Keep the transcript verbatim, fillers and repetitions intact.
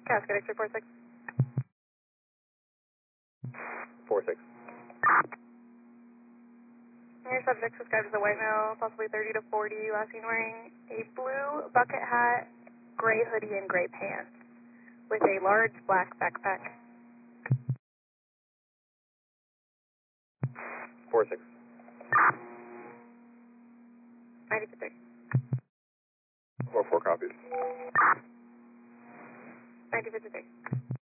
Cascade X-ray four six. four six. Your subject described as a white male, possibly thirty to forty, last seen wearing a blue bucket hat, gray hoodie, and gray pants, with a large black backpack. four six. ninety fifty. four four copies. ninety fifty.